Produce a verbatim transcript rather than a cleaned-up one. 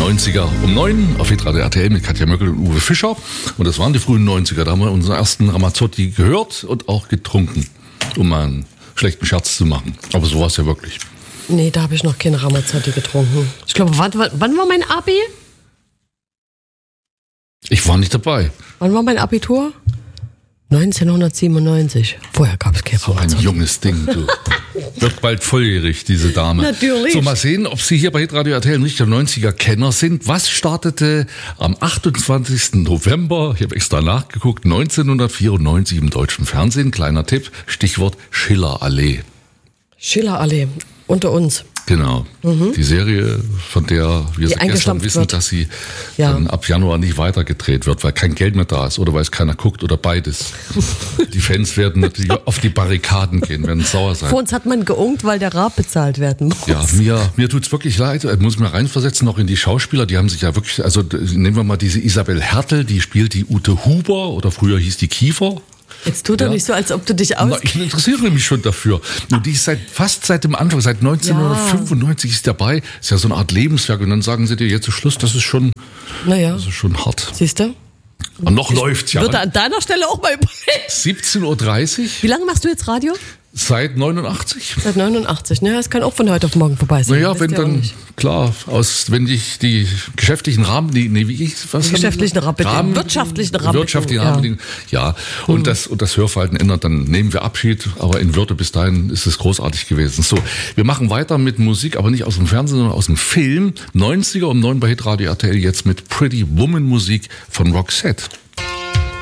neunziger um neun auf Hitradio R T L mit Katja Möckel und Uwe Fischer. Und das waren die frühen neunziger. Da haben wir unseren ersten Ramazzotti gehört und auch getrunken, um mal einen schlechten Scherz zu machen. Aber so war es ja wirklich. Nee, da habe ich noch keine Ramazzotti getrunken. Ich glaube, wann, wann war mein Abi? Ich war nicht dabei. Wann war mein Abitur? neunzehnhundertsiebenundneunzig. Vorher gab es kein So ein junges Ding, du. Wird bald volljährig, diese Dame. Natürlich. So, mal sehen, ob Sie hier bei Hitradio R T L nicht der neunziger-Kenner sind. Was startete am achtundzwanzigsten November, ich habe extra nachgeguckt, neunzehnhundertvierundneunzig im deutschen Fernsehen? Kleiner Tipp, Stichwort Schillerallee. Schillerallee, unter uns. Genau, mhm. Die Serie, von der wir Die gestern wissen, wird. dass sie ja. dann ab Januar nicht weitergedreht wird, weil kein Geld mehr da ist oder weil es keiner guckt oder beides. Die Fans werden natürlich auf die Barrikaden gehen, werden sauer sein. Vor uns hat man geungt, weil der Raab bezahlt werden muss. Ja, mir, mir tut's wirklich leid. Ich muss mir reinversetzen, noch in die Schauspieler, die haben sich ja wirklich, also nehmen wir mal diese Isabel Hertel, die spielt die Ute Huber oder früher hieß die Kiefer. Jetzt tut er ja. nicht so, als ob du dich aus. Ich interessiere mich schon dafür. Und die ist seit, fast seit dem Anfang, seit neunzehnhundertfünfundneunzig ja. ist dabei. Ist ja so eine Art Lebenswerk. Und dann sagen sie dir jetzt zu Schluss, das ist schon, naja. das ist schon hart. Siehst du? Und noch ich läuft's ja. Würde an deiner Stelle auch mal siebzehn Uhr dreißig. Wie lange machst du jetzt Radio? Seit neunundachtzig. Seit neunundachtzig, ne? Das kann auch von heute auf morgen vorbei sein. Naja, wenn dann, klar, aus, wenn dich die geschäftlichen Rahmen, die, nee, wie ich, was? Die geschäftlichen Rahmenbedingungen, wirtschaftlichen Rahmenbedingungen. Wirtschaftlichen Rahmenbedingungen, ja. ja. Und, mhm. das, und das Hörverhalten ändert, dann nehmen wir Abschied, aber in Würde bis dahin ist es großartig gewesen. So, wir machen weiter mit Musik, aber nicht aus dem Fernsehen, sondern aus dem Film. neunziger um neun bei Hitradio R T L jetzt mit Pretty Woman Musik von Roxette.